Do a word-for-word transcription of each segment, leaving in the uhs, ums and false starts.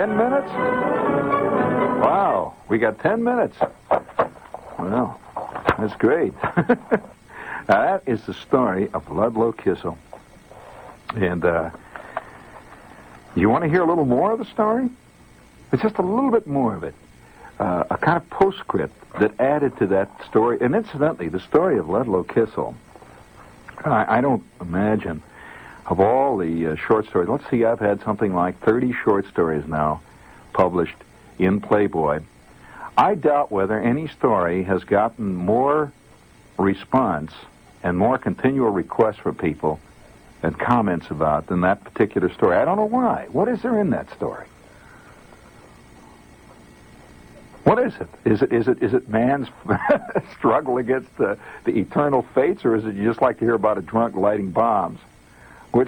Ten minutes? Wow, we got ten minutes. Well, that's great. Now, that is the story of Ludlow Kissel. And, uh, you want to hear a little more of the story? It's just a little bit more of it. Uh, a kind of postscript that added to that story. And incidentally, the story of Ludlow Kissel, I, I don't imagine, of all the uh, short stories, let's see, I've had something like thirty short stories now published in Playboy. I doubt whether any story has gotten more response and more continual requests for people and comments about than that particular story. I don't know why. What is there in that story? What is it? Is it is it is it man's struggle against the, the eternal fates, or is it you just like to hear about a drunk lighting bombs? Which,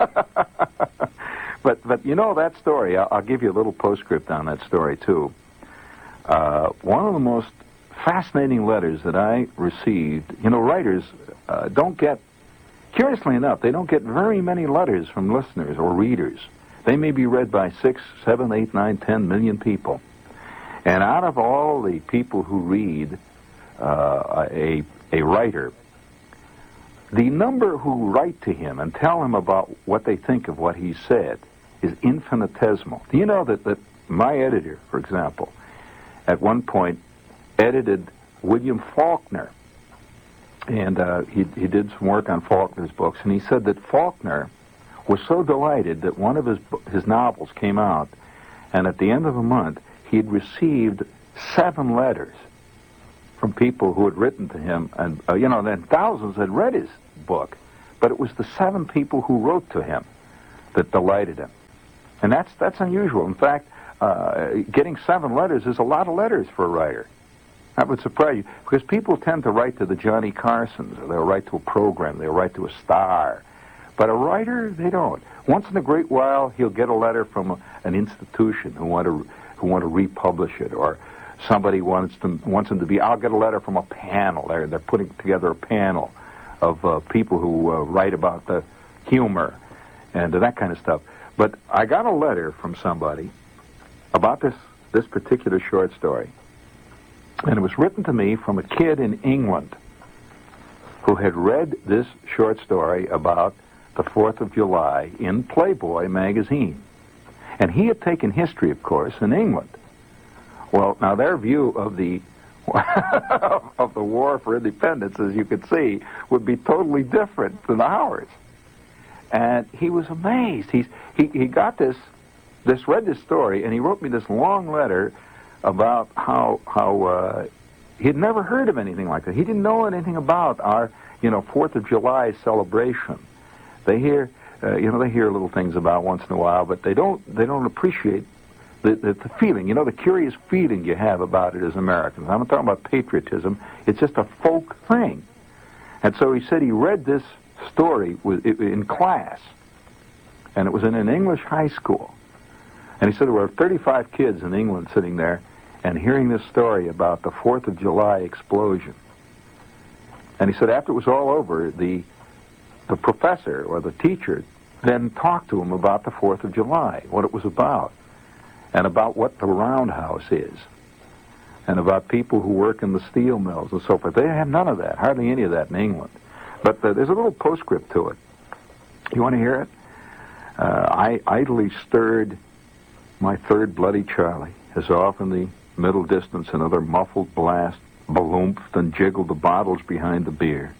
but but you know that story. I'll, I'll give you a little postscript on that story too. Uh, one of the most fascinating letters that I received. You know, writers uh, don't get. Curiously enough, they don't get very many letters from listeners or readers. They may be read by six, seven, eight, nine, ten million people. And out of all the people who read uh, a a writer, the number who write to him and tell him about what they think of what he said is infinitesimal. Do you know that, that my editor, for example, at one point edited William Faulkner, and uh, he, he did some work on Faulkner's books, and he said that Faulkner was so delighted that one of his his novels came out, and at the end of a month, he had received seven letters from people who had written to him, and uh, you know, then thousands had read his book, but it was the seven people who wrote to him that delighted him, and that's that's unusual. In fact, uh, getting seven letters is a lot of letters for a writer. That would surprise you, because people tend to write to the Johnny Carsons, or they'll write to a program, they'll write to a star, but a writer, they don't. Once in a great while, he'll get a letter from a, an institution who want to who want to republish it, or somebody wants them wants them to be. I'll get a letter from a panel. They're they're putting together a panel of uh, people who uh, write about the humor and uh, that kind of stuff. But I got a letter from somebody about this this particular short story, and it was written to me from a kid in England who had read this short story about the fourth of July in Playboy magazine. And he had taken history, of course, in England. Well, now their view of the of the war for independence, as you could see, would be totally different than ours. And he was amazed. He's, he he got this, this read this story, and he wrote me this long letter about how how uh, he had never heard of anything like that. He didn't know anything about our, you know, Fourth of July celebration. They hear. Uh, you know, they hear little things about once in a while, but they don't they don't appreciate the, the, the feeling, you know, the curious feeling you have about it as Americans. I'm not talking about patriotism. It's just a folk thing. And so he said he read this story with, in class, and it was in an English high school. And he said there were thirty-five kids in England sitting there and hearing this story about the Fourth of July explosion. And he said after it was all over, the the professor or the teacher then talked to him about the Fourth of July, what it was about, and about what the roundhouse is, and about people who work in the steel mills and so forth. They have none of that, hardly any of that in England. But uh, there's a little postscript to it. You want to hear it? Uh, I idly stirred my third Bloody Charlie, as off in the middle distance another muffled blast baloomphed and jiggled the bottles behind the beer.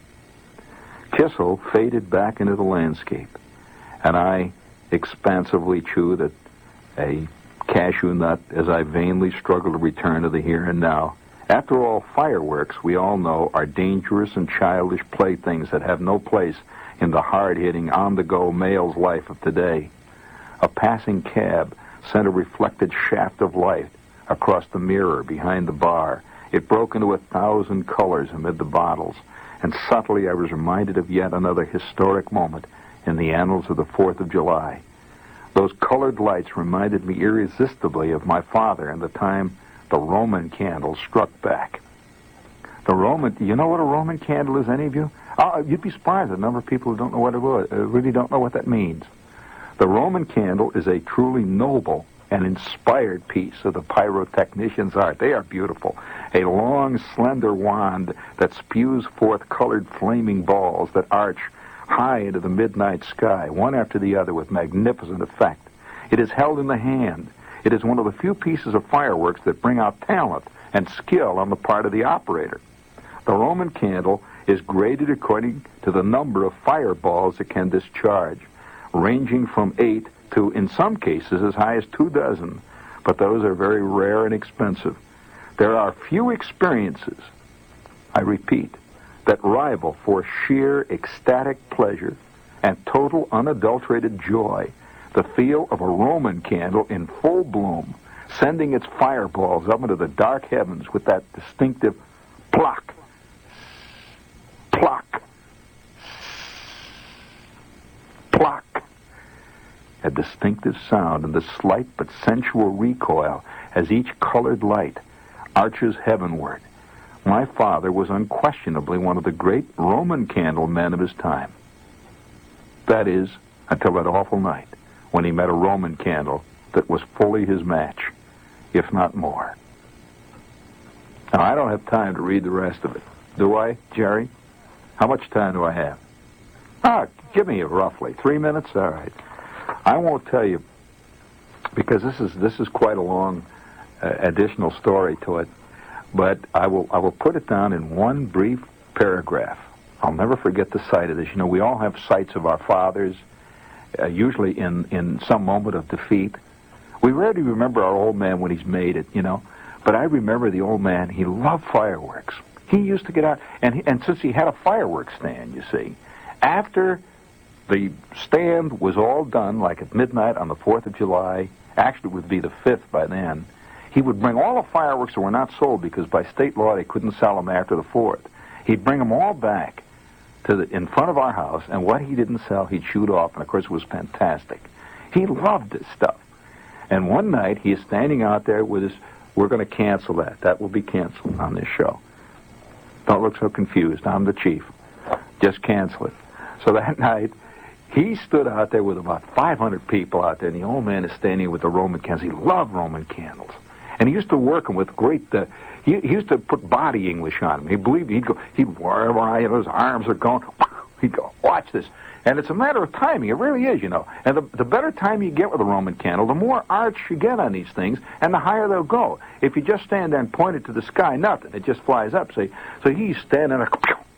Kissel faded back into the landscape, and I expansively chewed at a cashew nut as I vainly struggled to return to the here and now. After all, fireworks, we all know, are dangerous and childish playthings that have no place in the hard-hitting, on-the-go male's life of today. A passing cab sent a reflected shaft of light across the mirror behind the bar. It broke into a thousand colors amid the bottles, and subtly I was reminded of yet another historic moment in the annals of the Fourth of July. Those colored lights reminded me irresistibly of my father and the time the Roman candle struck back. The Roman, you know what a Roman candle is, any of you? Oh, you'd be surprised at the number of people who don't know what it was, uh, really don't know what that means. The Roman candle is a truly noble an inspired piece of the pyrotechnician's art. They are beautiful. A long, slender wand that spews forth colored flaming balls that arch high into the midnight sky, one after the other with magnificent effect. It is held in the hand. It is one of the few pieces of fireworks that bring out talent and skill on the part of the operator. The Roman candle is graded according to the number of fireballs it can discharge, ranging from eight to, in some cases, as high as two dozen, but those are very rare and expensive. There are few experiences, I repeat, that rival for sheer ecstatic pleasure and total unadulterated joy the feel of a Roman candle in full bloom, sending its fireballs up into the dark heavens with that distinctive plock, plock, plock. A distinctive sound and the slight but sensual recoil as each colored light arches heavenward. My father was unquestionably one of the great Roman candle men of his time. That is, until that awful night when he met a Roman candle that was fully his match, if not more. Now, I don't have time to read the rest of it. Do I, Jerry? How much time do I have? Ah, give me roughly three minutes? All right. I won't tell you, because this is this is quite a long uh, additional story to it, but I will I will put it down in one brief paragraph. I'll never forget the sight of this. You know, we all have sights of our fathers, uh, usually in, in some moment of defeat. We rarely remember our old man when he's made it, you know, but I remember the old man. He loved fireworks. He used to get out, and he, and since he had a fireworks stand, you see, after the stand was all done, like at midnight on the fourth of July, actually it would be the fifth by then, he would bring all the fireworks that were not sold because by state law they couldn't sell them after the fourth. He'd bring them all back to the, in front of our house, and what he didn't sell, he'd shoot off, and of course it was fantastic. He loved this stuff. And one night, he is standing out there with his, we're going to cancel that. That will be canceled on this show. Don't look so confused. I'm the chief. Just cancel it. So that night, he stood out there with about five hundred people out there, and the old man is standing with the Roman candles. He loved Roman candles. And he used to work them with great, uh, he, he used to put body English on them. He believed, he'd go, he'd, wherever his arms are going, he'd go, watch this. And it's a matter of timing. It really is, you know. And the, the better time you get with a Roman candle, the more arch you get on these things, and the higher they'll go. If you just stand there and point it to the sky, nothing. It just flies up, see. So he's standing there.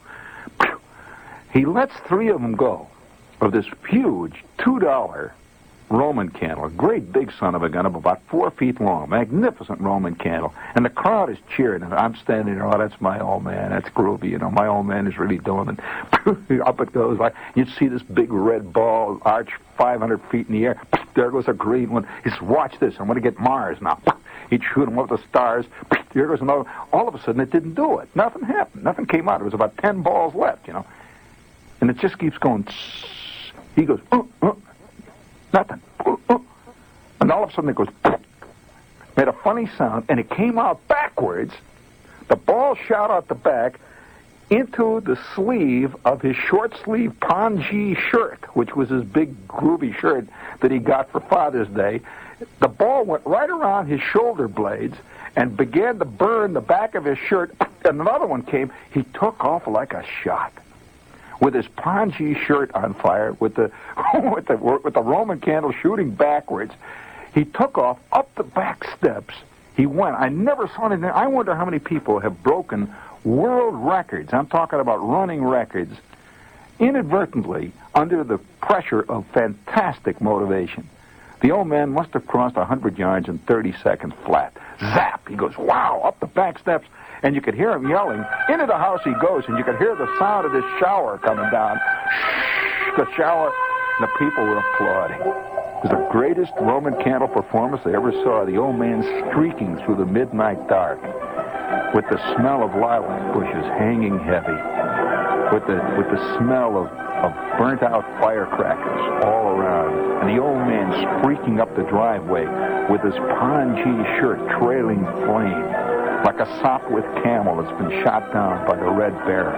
He lets three of them go of this huge two dollar Roman candle, a great big son of a gun of about four feet long, magnificent Roman candle. And the crowd is cheering, and I'm standing there, oh, that's my old man, that's groovy, you know, my old man is really doing it. Up it goes, like, you'd see this big red ball arch five hundred feet in the air. There goes a green one. He says, watch this, I'm going to get Mars now. He'd shoot him up the stars. Here goes another. All of a sudden, it didn't do it. Nothing happened. Nothing came out. There was about ten balls left, you know. And it just keeps going. He goes, uh, uh. Nothing. Uh, uh. And all of a sudden it goes, made a funny sound, and it came out backwards. The ball shot out the back into the sleeve of his short sleeve pongee shirt, which was his big groovy shirt that he got for Father's Day. The ball went right around his shoulder blades and began to burn the back of his shirt, and another one came. He took off like a shot, with his pongee shirt on fire, with the with the with the Roman candle shooting backwards. He took off up the back steps. He went. I never saw anything. I wonder how many people have broken world records. I'm talking about running records, inadvertently under the pressure of fantastic motivation. The old man must have crossed one hundred yards in thirty seconds flat. Zap! He goes, wow, up the back steps. And you could hear him yelling. Into the house he goes, and you could hear the sound of this shower coming down. Shh, the shower, and the people were applauding. It was the greatest Roman candle performance they ever saw. The old man streaking through the midnight dark, with the smell of lilac bushes hanging heavy, with the with the smell of, of burnt-out firecrackers all around, and the old man streaking up the driveway with his pongee shirt trailing flame, like a Sopwith camel that's been shot down by the Red Baron.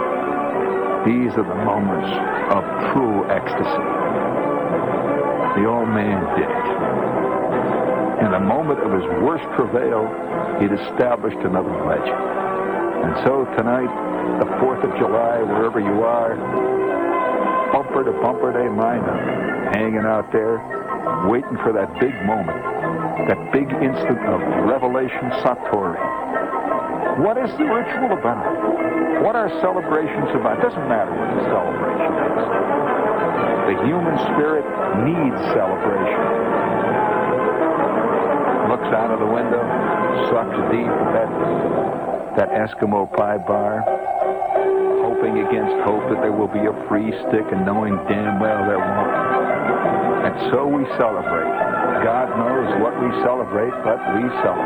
These are the moments of true ecstasy. The old man did it. in a moment of his worst travail, he'd established another legend. And so tonight, the fourth of July, wherever you are, bumper to bumper day lineup, hanging out there, waiting for that big moment, that big instant of revelation satori. What is the ritual about? What are celebrations about? It doesn't matter what the celebration is. The human spirit needs celebration. Looks out of the window, sucks deep at that, that Eskimo pie bar, hoping against hope that there will be a free stick and knowing damn well there won't. And so we celebrate. God knows what we celebrate, but we celebrate.